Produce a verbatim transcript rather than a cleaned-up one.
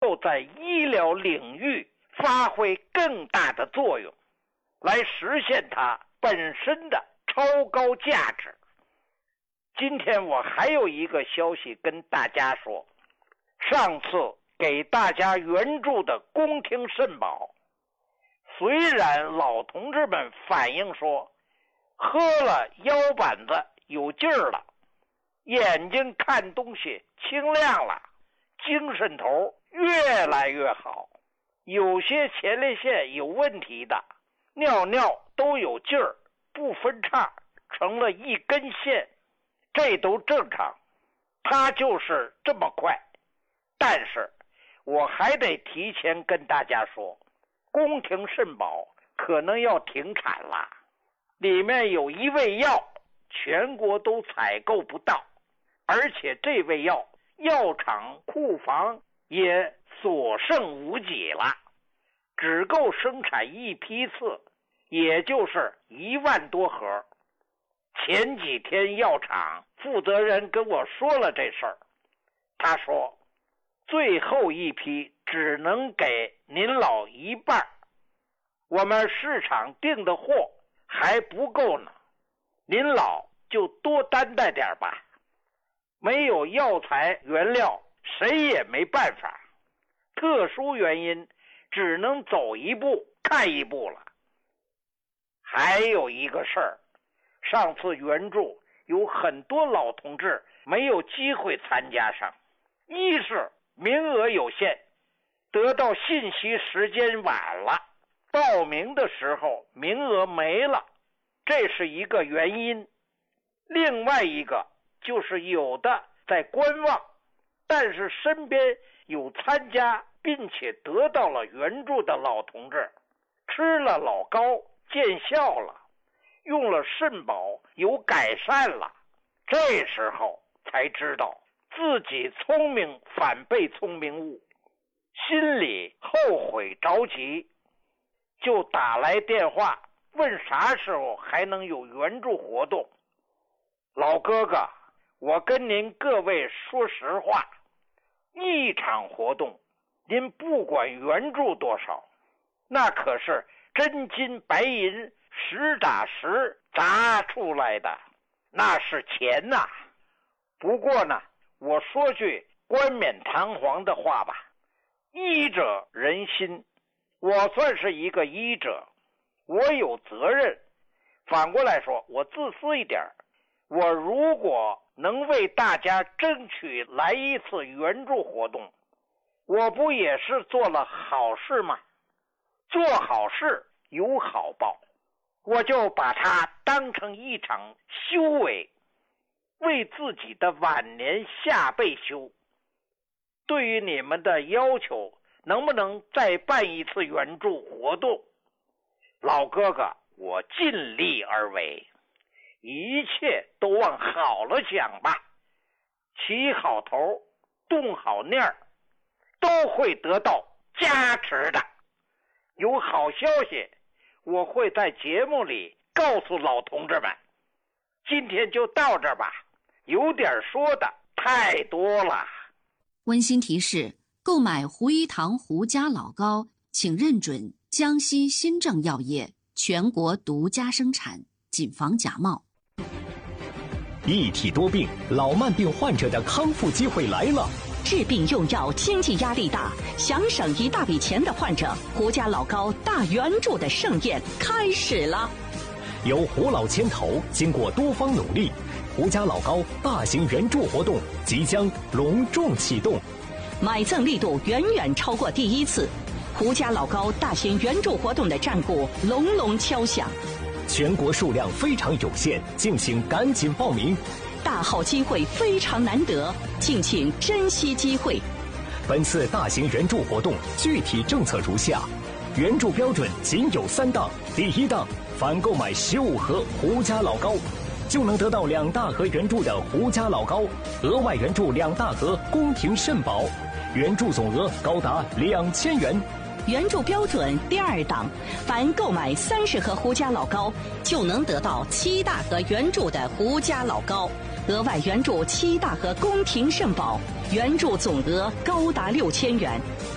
够在医疗领域发挥更大的作用，来实现它本身的超高价值。今天我还有一个消息跟大家说，上次给大家援助的宫廷肾宝，虽然老同志们反映说喝了腰板子有劲儿了，眼睛看东西清亮了，精神头越来越好，有些前列腺有问题的尿尿都有劲儿，不分叉，成了一根线，这都正常，它就是这么快。但是我还得提前跟大家说，宫廷肾宝可能要停产了，里面有一味药全国都采购不到，而且这味药药厂库房也所剩无几了，只够生产一批次，也就是一万多盒。前几天药厂负责人跟我说了这事儿，他说最后一批只能给您老一半，我们市场订的货还不够呢，您老就多担待点吧。没有药材原料，谁也没办法，特殊原因只能走一步看一步了。还有一个事儿，上次援助有很多老同志没有机会参加上，一是名额有限，得到信息时间晚了，报名的时候名额没了，这是一个原因。另外一个就是有的在观望，但是身边有参加并且得到了援助的老同志，吃了老高见效了，用了肾宝有改善了，这时候才知道自己聪明反被聪明误，心里后悔着急，就打来电话问啥时候还能有援助活动。老哥哥，我跟您各位说实话，一场活动您不管援助多少，那可是真金白银实打实砸出来的，那是钱呐。不过呢，我说句冠冕堂皇的话吧，医者仁心，我算是一个医者，我有责任。反过来说，我自私一点，我如果能为大家争取来一次援助活动，我不也是做了好事吗？做好事有好报，我就把它当成一场修为，为自己的晚年下辈修。对于你们的要求，能不能再办一次援助活动？老哥哥，我尽力而为，一切都往好了想吧，起好头，动好念儿，都会得到加持的。有好消息，我会在节目里告诉老同志们。今天就到这儿吧，有点说的太多了。 温馨提示：购买胡一堂胡家老膏，请认准江西新政药业全国独家生产，谨防假冒。 一体多病，老慢病患者的康复机会来了。 治病用药经济压力大，想省一大笔钱的患者，胡家老膏大援助的盛宴开始了。 由胡老牵头，经过多方努力，胡家老膏大型援助活动即将隆重启动， 买赠力度远远超过第一次，胡家老膏大型援助活动的战鼓隆隆敲响。 全国数量非常有限，敬请赶紧报名。 大好机会非常难得，敬请珍惜机会。 本次大型援助活动具体政策如下：援助标准仅有三档。第一档，凡购买十五盒胡家老膏，就能得到两大盒援助的胡家老膏，额外援助两大盒宫廷肾宝，援助总额高达两千元。 援助标准第二档，凡购买三十盒胡家老膏，就能得到七大盒援助的胡家老膏，额外援助七大盒宫廷肾宝，援助总额高达六千元。